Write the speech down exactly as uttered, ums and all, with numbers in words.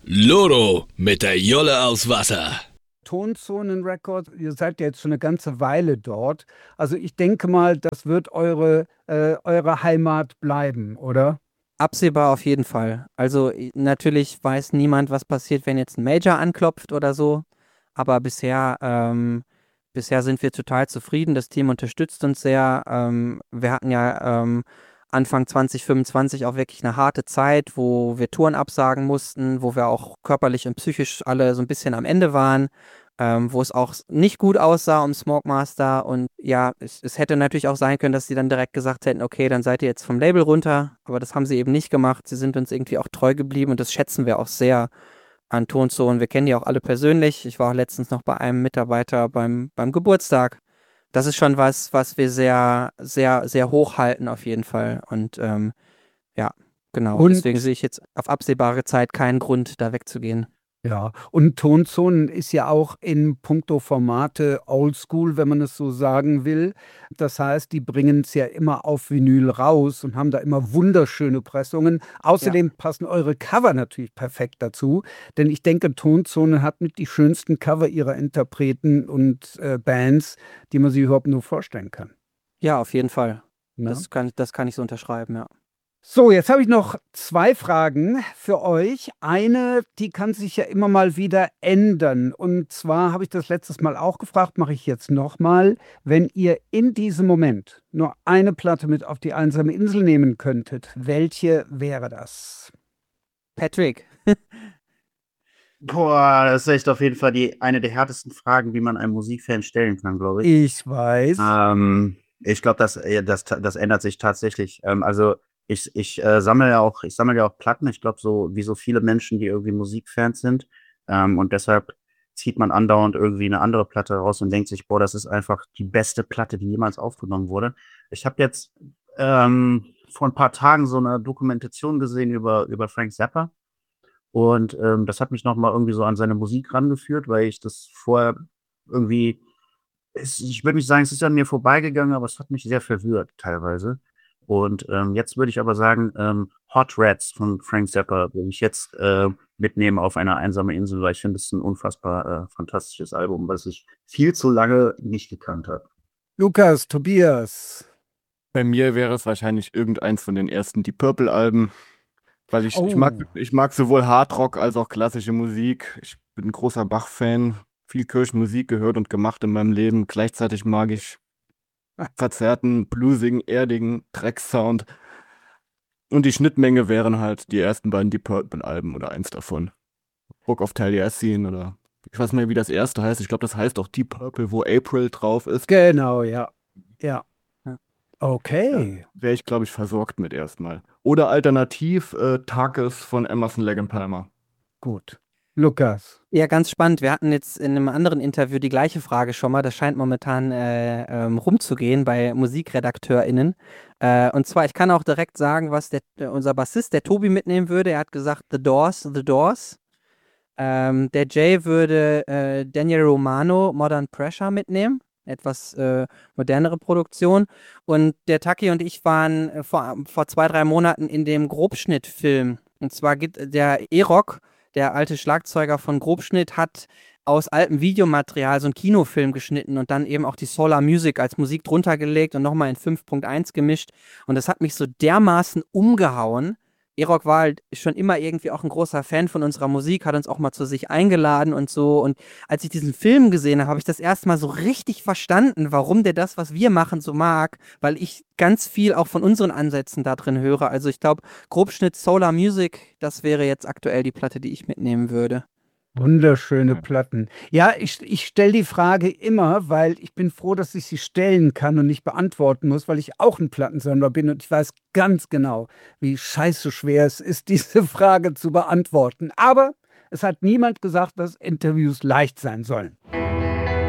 Loro mit der Jolle aus Wasser. Tonzonen Records, ihr seid ja jetzt schon eine ganze Weile dort. Also ich denke mal, das wird eure, äh, eure Heimat bleiben, oder? Absehbar auf jeden Fall. Also i- natürlich weiß niemand, was passiert, wenn jetzt ein Major anklopft oder so. Aber bisher, ähm, bisher sind wir total zufrieden. Das Team unterstützt uns sehr. Ähm, wir hatten ja ähm, Anfang zwanzig fünfundzwanzig auch wirklich eine harte Zeit, wo wir Touren absagen mussten, wo wir auch körperlich und psychisch alle so ein bisschen am Ende waren, ähm, wo es auch s- nicht gut aussah um Smoke Master. Und ja, es, es hätte natürlich auch sein können, dass sie dann direkt gesagt hätten, okay, dann seid ihr jetzt vom Label runter. Aber das haben sie eben nicht gemacht. Sie sind uns irgendwie auch treu geblieben und das schätzen wir auch sehr an Tonzonen. Wir kennen die auch alle persönlich. Ich war auch letztens noch bei einem Mitarbeiter beim, beim Geburtstag. Das ist schon was, was wir sehr, sehr, sehr hoch halten auf jeden Fall. Und ähm, ja, genau. Deswegen Und sehe ich jetzt auf absehbare Zeit keinen Grund, da wegzugehen. ja, und Tonzonen ist ja auch in puncto Formate oldschool, wenn man es so sagen will. Das heißt, die bringen es ja immer auf Vinyl raus und haben da immer wunderschöne Pressungen. Ja. Außerdem passen eure Cover natürlich perfekt dazu, denn ich denke, Tonzone hat mit die schönsten Cover ihrer Interpreten und äh, Bands, die man sich überhaupt nur vorstellen kann. Ja, auf jeden Fall. Ne? Das kann, das kann ich so unterschreiben, ja. So, jetzt habe ich noch zwei Fragen für euch. Eine, die kann sich ja immer mal wieder ändern. Und zwar habe ich das letztes Mal auch gefragt, mache ich jetzt nochmal. Wenn ihr in diesem Moment nur eine Platte mit auf die einsame Insel nehmen könntet, welche wäre das? Patrick. Boah, das ist echt auf jeden Fall die, eine der härtesten Fragen, die man einem Musikfan stellen kann, glaube ich. Ich weiß. Ähm, ich glaube, das, äh, das, das ändert sich tatsächlich. Ähm, also ich, ich äh, sammle ja auch, ich sammle ja auch Platten. Ich glaube, so wie so viele Menschen, die irgendwie Musikfans sind. Ähm, und deshalb zieht man andauernd irgendwie eine andere Platte raus und denkt sich, boah, das ist einfach die beste Platte, die jemals aufgenommen wurde. Ich habe jetzt ähm, vor ein paar Tagen so eine Dokumentation gesehen über, über Frank Zappa. Und ähm, das hat mich noch mal irgendwie so an seine Musik rangeführt, weil ich das vorher irgendwie, es, ich würde nicht sagen, es ist an mir vorbeigegangen, aber es hat mich sehr verwirrt teilweise. Und ähm, jetzt würde ich aber sagen, ähm, Hot Rats von Frank Zappa will ich jetzt äh, mitnehmen auf eine einsame Insel, weil ich finde, es ist ein unfassbar äh, fantastisches Album, was ich viel zu lange nicht gekannt habe. Lukas, Tobias. Bei mir wäre es wahrscheinlich irgendeins von den ersten Deep Purple-Alben, weil ich, ich, mag, Oh. ich mag sowohl Hardrock als auch klassische Musik. Ich bin ein großer Bach-Fan, viel Kirchenmusik gehört und gemacht in meinem Leben. Gleichzeitig mag ich verzerrten, bluesigen, erdigen Track-Sound. Und die Schnittmenge wären halt die ersten beiden Deep Purple-Alben oder eins davon. Book of Taliesin oder ich weiß nicht mehr, wie das erste heißt. Ich glaube, das heißt auch Deep Purple, wo April drauf ist. Genau, ja. Ja. Ja. Okay. Wäre ich, glaube ich, versorgt mit erstmal. Oder alternativ äh, Tarkus von Emerson, Lake and Palmer. Gut. Lukas. Ja, ganz spannend. Wir hatten jetzt in einem anderen Interview die gleiche Frage schon mal. Das scheint momentan äh, ähm, rumzugehen bei MusikredakteurInnen. Äh, und zwar, ich kann auch direkt sagen, was der, der, unser Bassist, der Tobi, mitnehmen würde. Er hat gesagt, The Doors, The Doors. Ähm, der Jay würde äh, Daniel Romano, Modern Pressure mitnehmen. Etwas äh, modernere Produktion. Und der Taki und ich waren äh, vor, vor zwei, drei Monaten in dem Grobschnitt-Film. Und zwar gibt der E-Rock, der alte Schlagzeuger von Grobschnitt, hat aus altem Videomaterial so einen Kinofilm geschnitten und dann eben auch die Solar Music als Musik drunter gelegt und nochmal in fünf Punkt eins gemischt. Und das hat mich so dermaßen umgehauen. E-Rock war halt schon immer irgendwie auch ein großer Fan von unserer Musik, hat uns auch mal zu sich eingeladen und so. Und als ich diesen Film gesehen habe, habe ich das erste Mal so richtig verstanden, warum der das, was wir machen, so mag, weil ich ganz viel auch von unseren Ansätzen da drin höre. Also ich glaube, Grobschnitt Solar Music, das wäre jetzt aktuell die Platte, die ich mitnehmen würde. Wunderschöne Ja. Platten. Ja, ich, ich stelle die Frage immer, weil ich bin froh, dass ich sie stellen kann und nicht beantworten muss, weil ich auch ein Plattensammler bin und ich weiß ganz genau, wie scheiße schwer es ist, diese Frage zu beantworten. Aber es hat niemand gesagt, dass Interviews leicht sein sollen.